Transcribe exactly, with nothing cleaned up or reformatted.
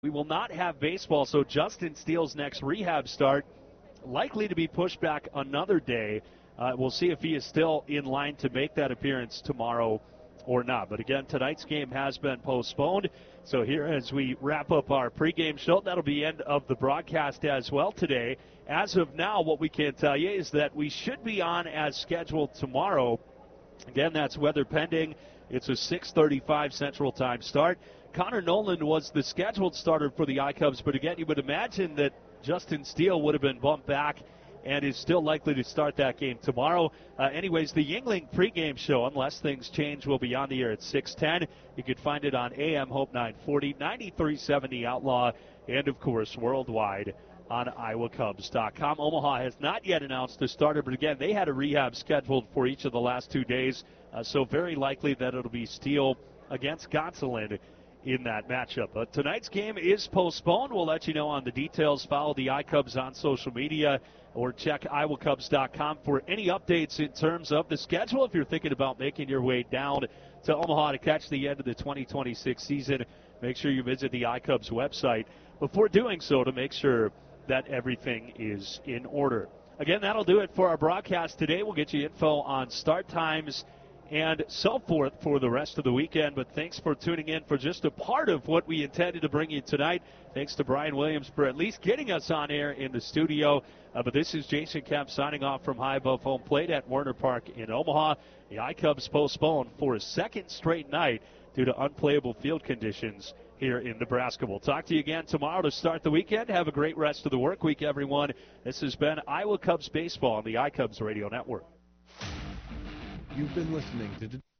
We will not have baseball, so Justin Steele's next rehab start likely to be pushed back another day. Uh, we'll see if he is still in line to make that appearance tomorrow or not. But again, tonight's game has been postponed. So here as we wrap up our pregame show, that'll be the end of the broadcast as well today. As of now, what we can tell you is that we should be on as scheduled tomorrow. Again, that's weather pending. It's a six thirty-five Central Time start. Connor Nolan was the scheduled starter for the I-Cubs, but again, you would imagine that Justin Steele would have been bumped back and is still likely to start that game tomorrow. Uh, anyways, the Yuengling pregame show, unless things change, will be on the air at six ten. You can find it on A M Hope nine forty, ninety-three seventy Outlaw, and, of course, worldwide on Iowa Cubs dot com. Omaha has not yet announced a starter, but again, they had a rehab scheduled for each of the last two days, uh, so very likely that it'll be Steele against Gonsolin in that matchup. But tonight's game is postponed. We'll let you know on the details. Follow the iCubs on social media or check Iowa Cubs dot com for any updates in terms of the schedule. If you're thinking about making your way down to Omaha to catch the end of the twenty twenty-six season, make sure you visit the iCubs website before doing so to make sure that everything is in order. Again, that'll do it for our broadcast today. We'll get you info on start times and so forth for the rest of the weekend. But thanks for tuning in for just a part of what we intended to bring you tonight. Thanks to Brian Williams for at least getting us on air in the studio. Uh, but this is Jason Kemp signing off from high above home plate at Werner Park in Omaha. The I-Cubs postponed for a second straight night due to unplayable field conditions here in Nebraska. We'll talk to you again tomorrow to start the weekend. Have a great rest of the work week, everyone. This has been Iowa Cubs Baseball on the iCubs Radio Network. You've been listening to